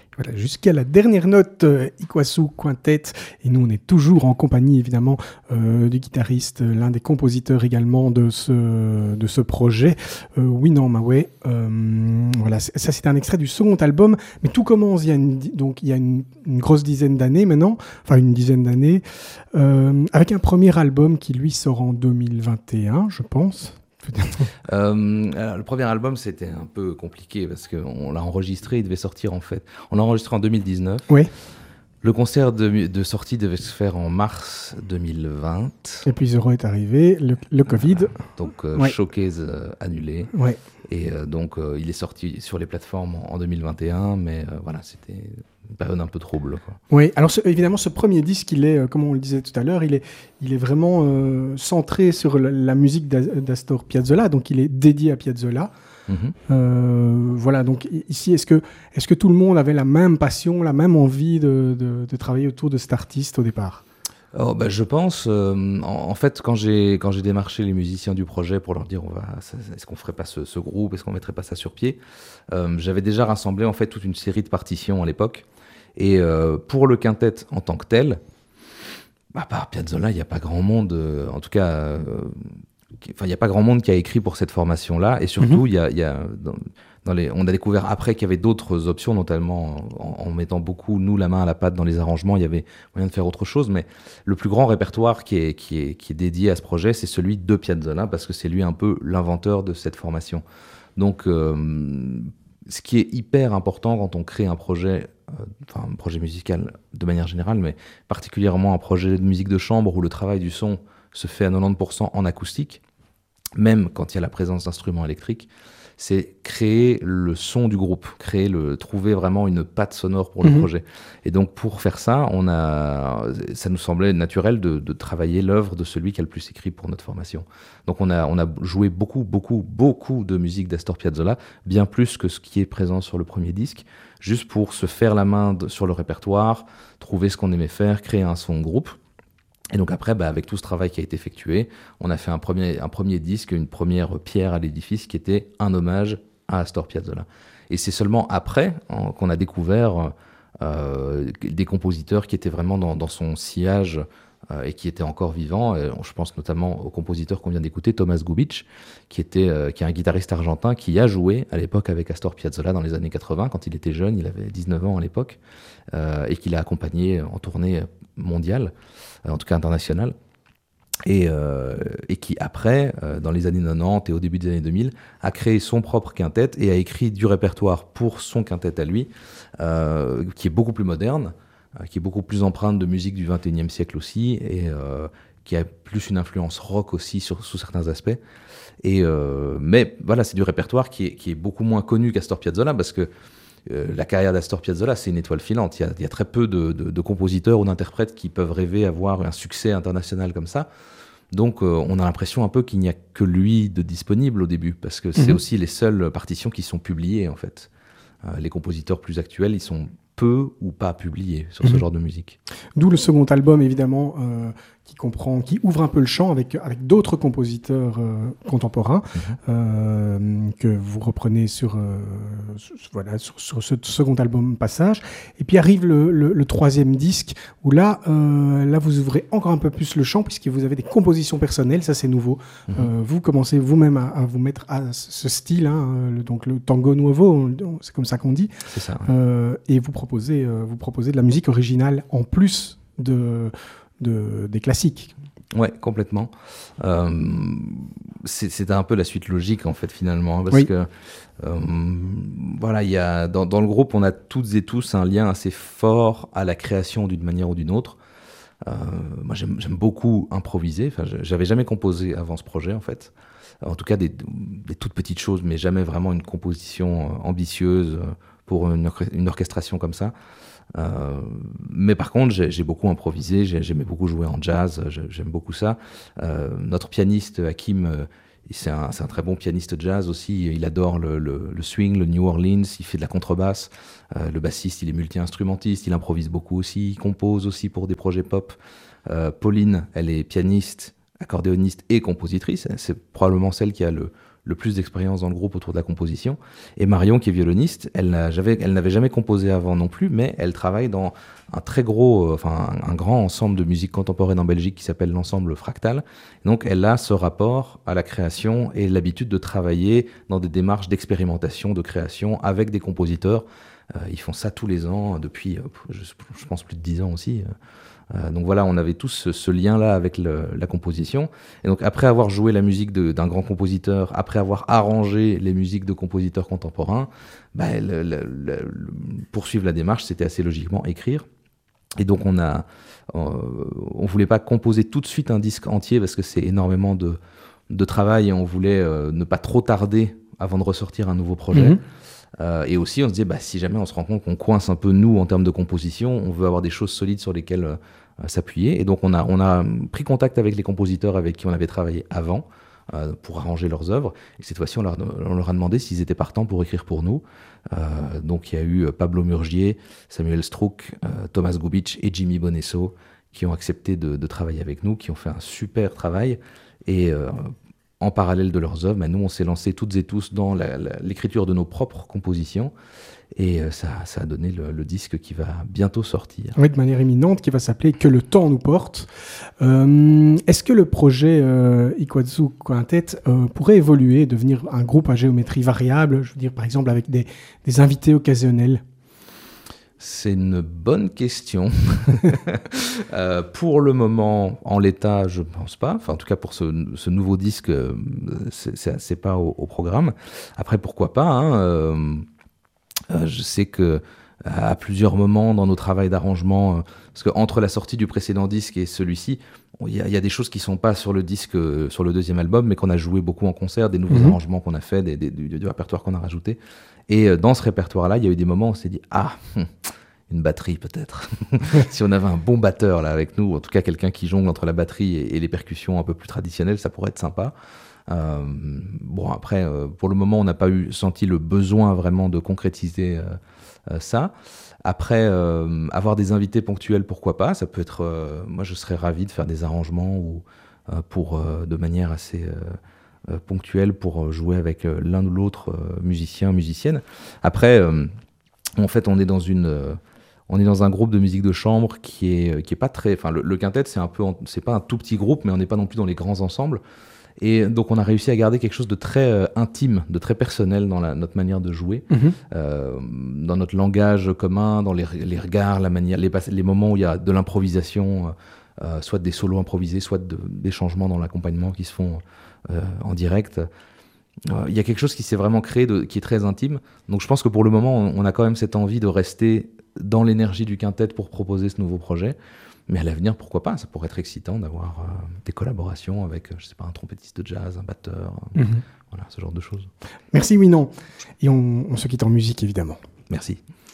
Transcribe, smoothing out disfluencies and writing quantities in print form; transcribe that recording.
Voilà, jusqu'à la dernière note, Iguazu Quintet. Et nous, on est toujours en compagnie, évidemment, du guitariste, l'un des compositeurs également de ce projet, Winan Mawe. Voilà, ça, c'est un extrait du second album. Mais tout commence il y a une grosse dizaine d'années maintenant, enfin une dizaine d'années, avec un premier album qui, lui, sort en 2021, je pense. Alors, le premier album, c'était un peu compliqué parce qu'on l'a enregistré, il devait sortir en fait. On l'a enregistré en 2019. Oui. Le concert de sortie devait se faire en mars 2020. Et puis Zero est arrivé, le Covid. Donc, Ouais. Showcase annulé. Ouais. Et donc, il est sorti sur les plateformes en 2021, mais voilà, c'était une période un peu trouble, quoi. Oui, alors évidemment, ce premier disque, il est, comme on le disait tout à l'heure, il est vraiment centré sur la musique d'Astor Piazzolla, donc il est dédié à Piazzolla. Voilà, donc ici, est-ce que tout le monde avait la même passion, la même envie de travailler autour de cet artiste au départ ? Oh, bah, je pense, en fait, quand j'ai démarché les musiciens du projet pour leur dire est-ce qu'on ferait pas ce groupe, est-ce qu'on mettrait pas ça sur pied, j'avais déjà rassemblé en fait toute une série de partitions à l'époque. Et pour le quintet en tant que tel, à part Piazzolla, il n'y a pas grand monde, en tout cas, il n'y a pas grand monde qui a écrit pour cette formation-là. Et surtout, on a découvert après qu'il y avait d'autres options, notamment en mettant beaucoup, nous, la main à la pâte dans les arrangements. Il y avait moyen de faire autre chose. Mais le plus grand répertoire qui est dédié à ce projet, c'est celui de Piazzolla, parce que c'est lui un peu l'inventeur de cette formation. Donc, ce qui est hyper important quand on crée un projet musical de manière générale, mais particulièrement un projet de musique de chambre où le travail du son se fait à 90% en acoustique, même quand il y a la présence d'instruments électriques, c'est créer le son du groupe, trouver vraiment une patte sonore pour le projet. Et donc pour faire ça, ça nous semblait naturel de travailler l'œuvre de celui qui a le plus écrit pour notre formation. Donc on a joué beaucoup de musique d'Astor Piazzolla, bien plus que ce qui est présent sur le premier disque, juste pour se faire la main sur le répertoire, trouver ce qu'on aimait faire, créer un son groupe. Et donc après, avec tout ce travail qui a été effectué, on a fait un premier disque, une première pierre à l'édifice qui était un hommage à Astor Piazzolla. Et c'est seulement après qu'on a découvert des compositeurs qui étaient vraiment dans son sillage et qui étaient encore vivants. Et je pense notamment au compositeur qu'on vient d'écouter, Thomas Gubic, qui est un guitariste argentin qui a joué à l'époque avec Astor Piazzolla dans les années 80, quand il était jeune, il avait 19 ans à l'époque, et qui l'a accompagné en tournée mondiale, en tout cas internationale, et qui après, dans les années 90 et au début des années 2000, a créé son propre quintet et a écrit du répertoire pour son quintet à lui, qui est beaucoup plus moderne, qui est beaucoup plus empreinte de musique du 21e siècle aussi, et qui a plus une influence rock aussi sous certains aspects. Mais voilà, c'est du répertoire qui est beaucoup moins connu qu'Astor Piazzolla, parce que la carrière d'Astor Piazzolla, c'est une étoile filante. Il y a très peu de compositeurs ou d'interprètes qui peuvent rêver avoir un succès international comme ça. Donc on a l'impression un peu qu'il n'y a que lui de disponible au début, parce que c'est aussi les seules partitions qui sont publiées en fait. Les compositeurs plus actuels, ils sont peu ou pas publiés sur ce genre de musique. D'où le second album, évidemment, qui ouvre un peu le champ avec d'autres compositeurs contemporains que vous reprenez sur ce second album Passage. Et puis arrive le troisième disque où là vous ouvrez encore un peu plus le champ puisque vous avez des compositions personnelles, ça c'est nouveau. Vous commencez vous-même à vous mettre à ce style, donc le tango nuevo, c'est comme ça qu'on dit. C'est ça. Et vous proposez de la musique originale en plus des classiques. Ouais, complètement. C'était un peu la suite logique en fait finalement, parce que voilà, il y a dans le groupe, on a toutes et tous un lien assez fort à la création d'une manière ou d'une autre. Moi, j'aime beaucoup improviser. Enfin, j'avais jamais composé avant ce projet en fait. En tout cas, des toutes petites choses, mais jamais vraiment une composition ambitieuse pour une orchestration comme ça. Mais par contre, j'ai beaucoup improvisé, j'aimais beaucoup jouer en jazz, j'aime beaucoup ça. Notre pianiste Hakim, c'est un très bon pianiste jazz aussi, il adore le swing, le New Orleans, il fait de la contrebasse. Le bassiste, il est multi-instrumentiste, il improvise beaucoup aussi, il compose aussi pour des projets pop. Pauline, elle est pianiste, accordéoniste et compositrice, c'est probablement celle qui a le le plus d'expérience dans le groupe autour de la composition. Et Marion, qui est violoniste, elle n'avait jamais composé avant non plus, mais elle travaille dans un très gros, un grand ensemble de musique contemporaine en Belgique qui s'appelle l'ensemble Fractal. Donc elle a ce rapport à la création et l'habitude de travailler dans des démarches d'expérimentation, de création avec des compositeurs. Ils font ça tous les ans depuis, je pense, plus de 10 ans aussi. Donc voilà, on avait tous ce lien-là avec la composition. Et donc après avoir joué la musique d'un grand compositeur, après avoir arrangé les musiques de compositeurs contemporains, poursuivre la démarche, c'était assez logiquement écrire. Et donc on voulait pas composer tout de suite un disque entier parce que c'est énormément de travail et on voulait ne pas trop tarder avant de ressortir un nouveau projet. Et aussi, on se disait, si jamais on se rend compte qu'on coince un peu nous en termes de composition, on veut avoir des choses solides sur lesquelles s'appuyer. Et donc, on a pris contact avec les compositeurs avec qui on avait travaillé avant pour arranger leurs œuvres. Et cette fois-ci, on leur a demandé s'ils étaient partants pour écrire pour nous. Donc, il y a eu Pablo Murgier, Samuel Strouk, Thomas Gubic et Jimmy Bonesso qui ont accepté de travailler avec nous, qui ont fait un super travail. Et en parallèle de leurs œuvres, nous, on s'est lancés toutes et tous dans l'écriture de nos propres compositions. Et ça a donné le disque qui va bientôt sortir. Oui, de manière éminente, qui va s'appeler « Que le temps nous porte ». Est-ce que le projet Ikazu Quintet pourrait évoluer et devenir un groupe à géométrie variable, je veux dire par exemple avec des invités occasionnels ? C'est une bonne question. Pour le moment, en l'état, je ne pense pas. Enfin, en tout cas, pour ce nouveau disque, c'est pas au programme. Après, pourquoi pas, je sais que à plusieurs moments dans nos travaux d'arrangement, parce qu'entre la sortie du précédent disque et celui-ci, il y a des choses qui sont pas sur le disque, sur le deuxième album, mais qu'on a joué beaucoup en concert, des nouveaux arrangements qu'on a fait, du répertoire qu'on a rajouté. Et dans ce répertoire-là, il y a eu des moments où on s'est dit une batterie peut-être. Si on avait un bon batteur là avec nous, en tout cas quelqu'un qui jongle entre la batterie et les percussions un peu plus traditionnelles, ça pourrait être sympa. Après, pour le moment, on n'a pas senti le besoin vraiment de concrétiser ça. Après, avoir des invités ponctuels, pourquoi pas. Ça peut être. Moi, je serais ravi de faire des arrangements de manière assez ponctuelle pour jouer avec l'un ou l'autre musicien, musicienne. Après, en fait, on est dans un groupe de musique de chambre qui est pas très. Enfin, le quintet, c'est pas un tout petit groupe, mais on n'est pas non plus dans les grands ensembles. Et donc, on a réussi à garder quelque chose de très intime, de très personnel dans notre manière de jouer, dans notre langage commun, dans les regards, la manière, les moments où il y a de l'improvisation, soit des solos improvisés, soit des changements dans l'accompagnement qui se font en direct. Il y a quelque chose qui s'est vraiment créé, qui est très intime. Donc, je pense que pour le moment, on a quand même cette envie de rester dans l'énergie du quintet pour proposer ce nouveau projet. Mais à l'avenir, pourquoi pas ? Ça pourrait être excitant d'avoir des collaborations avec, je sais pas, un trompettiste de jazz, un batteur, voilà, ce genre de choses. Merci Winan. Et on se quitte en musique, évidemment. Merci.